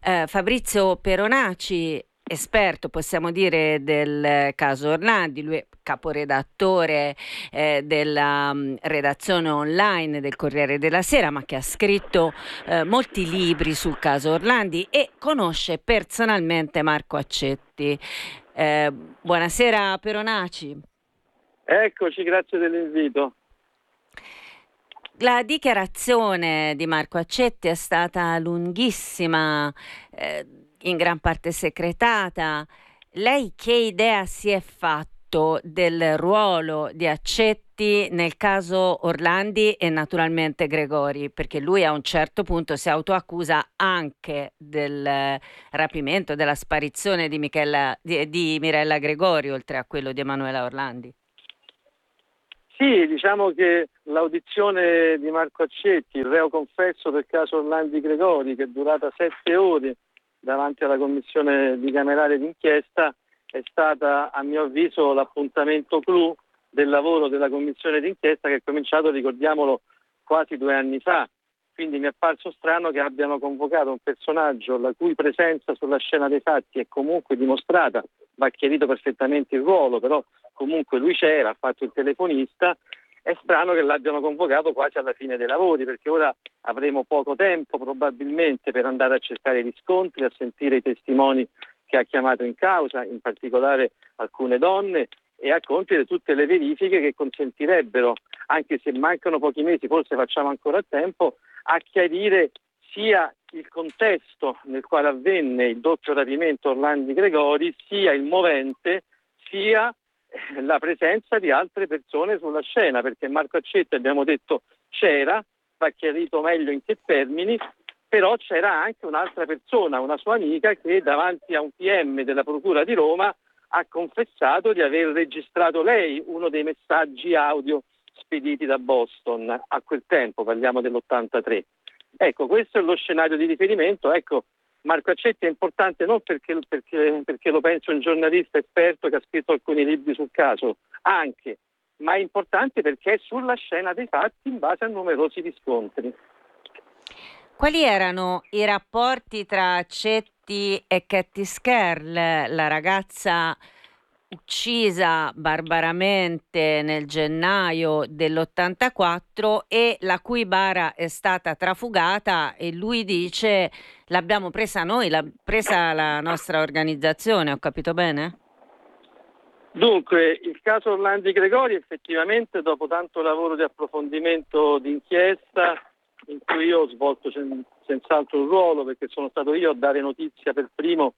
Fabrizio Peronaci, esperto, possiamo dire, del caso Orlandi, lui è caporedattore della redazione online del Corriere della Sera, ma che ha scritto molti libri sul caso Orlandi e conosce personalmente Marco Accetti. Buonasera Peronaci. Eccoci, grazie dell'invito. La dichiarazione di Marco Accetti è stata lunghissima, in gran parte secretata. Lei che idea si è fatto del ruolo di Accetti nel caso Orlandi e naturalmente Gregori? Perché lui a un certo punto si autoaccusa anche del rapimento, della sparizione di Mirella Gregori, oltre a quello di Emanuela Orlandi. Sì, diciamo che l'audizione di Marco Accetti, il reo confesso del caso Orlandi Gregori, che è durata 7 ore davanti alla commissione bicamerale d'inchiesta, è stata, a mio avviso, l'appuntamento clou del lavoro della commissione d'inchiesta che è cominciato, ricordiamolo, quasi 2 anni fa. Quindi mi è parso strano che abbiano convocato un personaggio la cui presenza sulla scena dei fatti è comunque dimostrata, va chiarito perfettamente il ruolo, però comunque lui c'era, ha fatto il telefonista. È strano che l'abbiano convocato quasi alla fine dei lavori, perché ora avremo poco tempo probabilmente per andare a cercare i riscontri, a sentire i testimoni che ha chiamato in causa, in particolare alcune donne, e a compiere tutte le verifiche che consentirebbero, anche se mancano pochi mesi, forse facciamo ancora a tempo, a chiarire sia il contesto nel quale avvenne il doppio rapimento Orlandi Gregori, sia il movente, sia la presenza di altre persone sulla scena, perché Marco Accetti, abbiamo detto, c'era, va chiarito meglio in che termini, però c'era anche un'altra persona, una sua amica, che davanti a un PM della Procura di Roma ha confessato di aver registrato lei uno dei messaggi audio spediti da Boston a quel tempo, parliamo dell'83. Ecco, questo è lo scenario di riferimento. Ecco, Marco Accetti è importante non perché lo penso un giornalista esperto che ha scritto alcuni libri sul caso, anche, ma è importante perché è sulla scena dei fatti in base a numerosi riscontri. Quali erano i rapporti tra Accetti e Cathy Skerl, la ragazza uccisa barbaramente nel gennaio dell'84 e la cui bara è stata trafugata e lui dice l'abbiamo presa noi, l'ha presa la nostra organizzazione, ho capito bene? Dunque, il caso Orlandi Gregori effettivamente, dopo tanto lavoro di approfondimento d'inchiesta, in cui io ho svolto senz'altro un ruolo, perché sono stato io a dare notizia per primo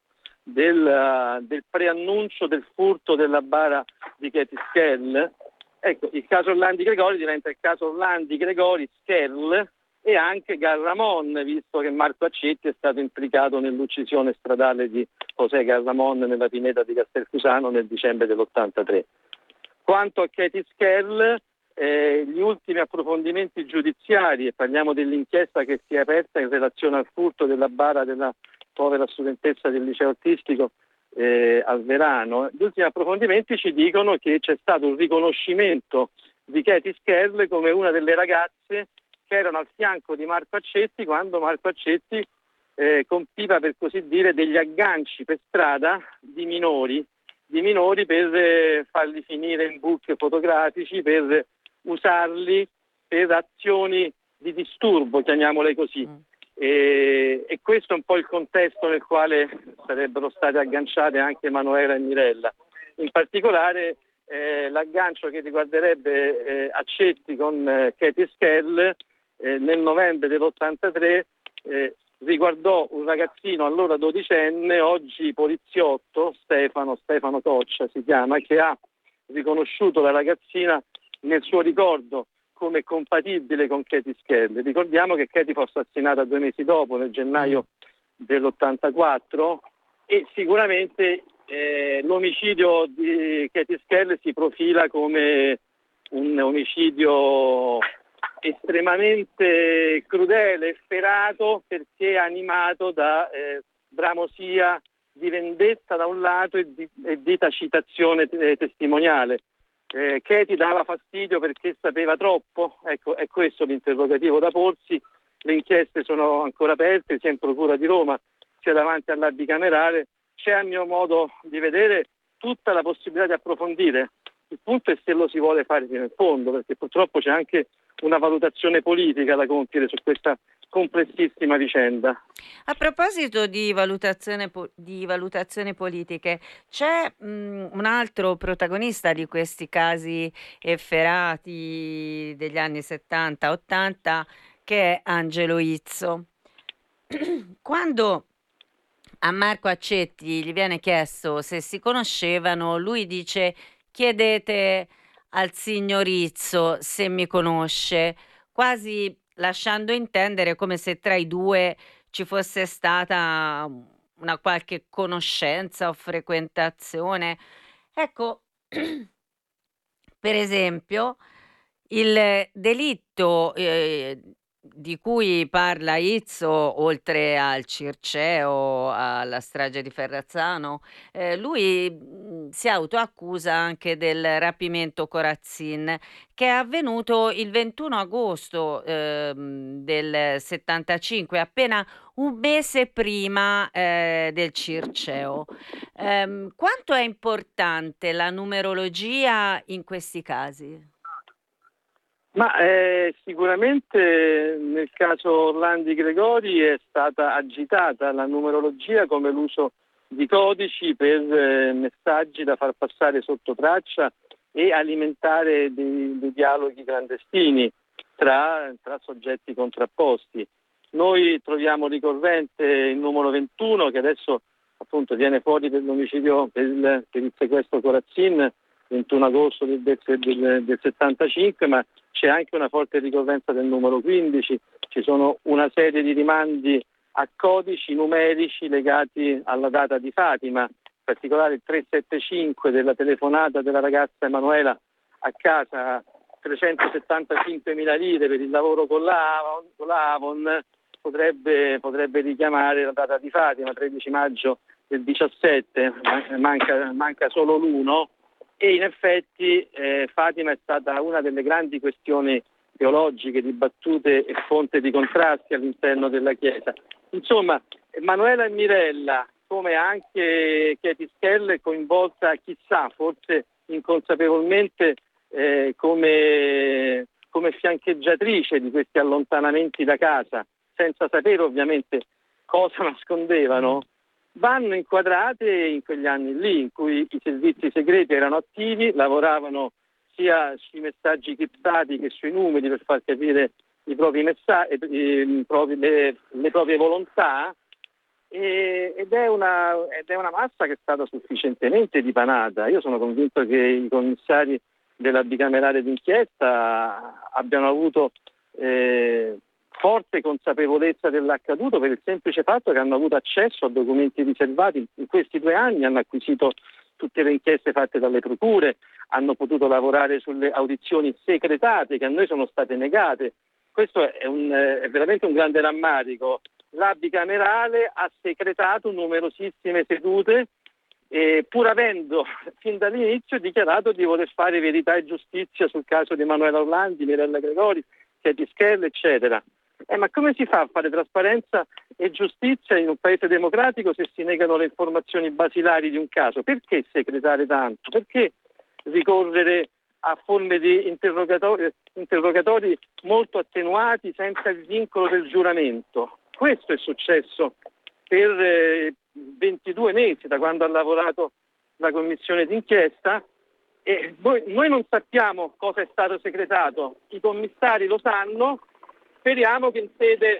del preannuncio del furto della bara di Katie Skell. Ecco, il caso Orlandi Gregori diventa il caso Orlandi Gregori Skell e anche Garramon, visto che Marco Accetti è stato implicato nell'uccisione stradale di José Garramon nella pineta di Castelfusano nel dicembre dell'83. Quanto a Katie Skell, gli ultimi approfondimenti giudiziari, e parliamo dell'inchiesta che si è aperta in relazione al furto della bara della povera studentessa del liceo artistico al Verano, gli ultimi approfondimenti ci dicono che c'è stato un riconoscimento di Katie Skell come una delle ragazze che erano al fianco di Marco Accetti quando Marco Accetti compiva, per così dire, degli agganci per strada di minori per farli finire in book fotografici, per usarli per azioni di disturbo, chiamiamole così. E questo è un po' il contesto nel quale sarebbero state agganciate anche Emanuela e Mirella. In particolare l'aggancio che riguarderebbe Accetti con Katie Skell nel novembre dell'83 riguardò un ragazzino allora dodicenne, oggi poliziotto, Stefano Coccia si chiama, che ha riconosciuto la ragazzina nel suo ricordo come compatibile con Katie Skell. Ricordiamo che Katie fu assassinata 2 mesi dopo, nel gennaio dell'84, e sicuramente l'omicidio di Katie Skell si profila come un omicidio estremamente crudele, efferato, perché animato da bramosia di vendetta da un lato e di tacitazione testimoniale. Katie dava fastidio perché sapeva troppo? Ecco, è questo l'interrogativo da porsi. Le inchieste sono ancora aperte sia in Procura di Roma sia davanti alla bicamerale, c'è a mio modo di vedere tutta la possibilità di approfondire. Il punto è se lo si vuole fare fino in fondo, perché purtroppo c'è anche una valutazione politica da compiere su questa complessissima vicenda. A proposito di valutazioni politiche, c'è un altro protagonista di questi casi efferati degli anni 70-80 che è Angelo Izzo. Quando a Marco Accetti gli viene chiesto se si conoscevano, lui dice: chiedete al signor Izzo se mi conosce, quasi lasciando intendere come se tra i due ci fosse stata una qualche conoscenza o frequentazione. Ecco, per esempio, il delitto di cui parla Izzo, oltre al Circeo, alla strage di Ferrazzano, lui si autoaccusa anche del rapimento Corazzin, che è avvenuto il 21 agosto del 75, appena un mese prima del Circeo. Quanto è importante la numerologia in questi casi? Ma sicuramente nel caso Orlandi Gregori è stata agitata la numerologia come l'uso di codici per messaggi da far passare sotto traccia e alimentare dei dialoghi clandestini tra soggetti contrapposti. Noi troviamo ricorrente il numero 21 che adesso appunto viene fuori per l'omicidio, per il sequestro Corazzin, 21 agosto del 75, ma c'è anche una forte ricorrenza del numero 15, ci sono una serie di rimandi a codici numerici legati alla data di Fatima, in particolare il 375 della telefonata della ragazza Emanuela a casa, 375.000 lire per il lavoro con la Avon, potrebbe richiamare la data di Fatima, 13 maggio del 17, manca solo l'1. E in effetti Fatima è stata una delle grandi questioni teologiche dibattute e fonte di contrasti all'interno della Chiesa. Insomma, Emanuela e Mirella, come anche Katie Schell, è coinvolta, chissà, forse inconsapevolmente come fiancheggiatrice di questi allontanamenti da casa, senza sapere ovviamente cosa nascondevano. Vanno inquadrate in quegli anni lì in cui i servizi segreti erano attivi, lavoravano sia sui messaggi criptati che sui numeri per far capire i propri messaggi, le proprie volontà, ed è una massa che è stata sufficientemente dipanata. Io sono convinto che i commissari della bicamerale d'inchiesta abbiano avuto forte consapevolezza dell'accaduto per il semplice fatto che hanno avuto accesso a documenti riservati. In questi 2 anni hanno acquisito tutte le inchieste fatte dalle procure, hanno potuto lavorare sulle audizioni segretate che a noi sono state negate. Questo è veramente un grande rammarico. La bicamerale ha segretato numerosissime sedute, pur avendo fin dall'inizio dichiarato di voler fare verità e giustizia sul caso di Emanuela Orlandi, Mirella Gregori, Katie Schell, eccetera. Ma come si fa a fare trasparenza e giustizia in un paese democratico se si negano le informazioni basilari di un caso? Perché segretare tanto? Perché ricorrere a forme di interrogatori molto attenuati senza il vincolo del giuramento? Questo è successo per 22 mesi da quando ha lavorato la commissione d'inchiesta e noi non sappiamo cosa è stato segretato, i commissari lo sanno. Speriamo che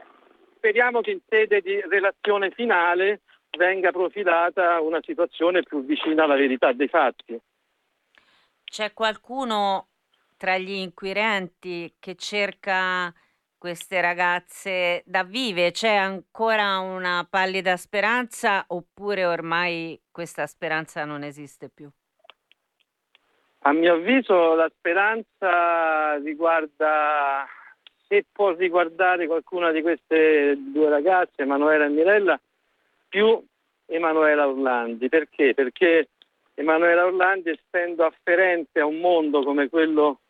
in sede di relazione finale venga profilata una situazione più vicina alla verità dei fatti. C'è qualcuno tra gli inquirenti che cerca queste ragazze da vive? C'è ancora una pallida speranza oppure ormai questa speranza non esiste più? A mio avviso la speranza riguarda, se può riguardare qualcuna di queste 2 ragazze, Emanuela e Mirella, più Emanuela Orlandi. Perché? Perché Emanuela Orlandi, essendo afferente a un mondo come quello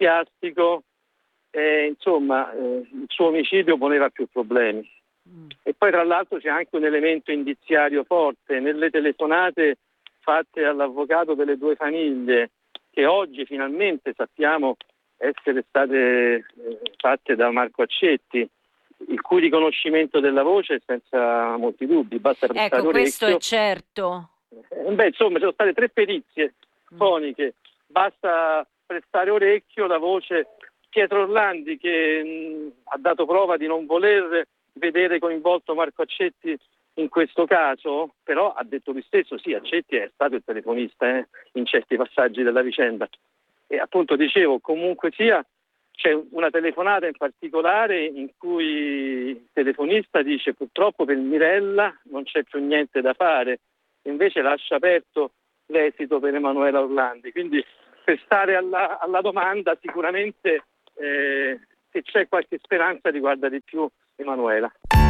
ecclesiastico, il suo omicidio poneva più problemi. E poi tra l'altro c'è anche un elemento indiziario forte nelle telefonate fatte all'avvocato delle due famiglie, che oggi finalmente sappiamo essere state fatte da Marco Accetti, il cui riconoscimento della voce è senza molti dubbi, basta prestare Ecco, questo orecchio. è certo. Insomma, ci sono state 3 perizie foniche, basta prestare orecchio, la voce. Pietro Orlandi, che ha dato prova di non voler vedere coinvolto Marco Accetti in questo caso, però ha detto lui stesso, sì, Accetti è stato il telefonista in certi passaggi della vicenda. E appunto dicevo, comunque sia, c'è una telefonata in particolare in cui il telefonista dice purtroppo per Mirella non c'è più niente da fare, invece lascia aperto l'esito per Emanuela Orlandi. Quindi per stare alla domanda sicuramente se c'è qualche speranza riguarda di più Emanuela.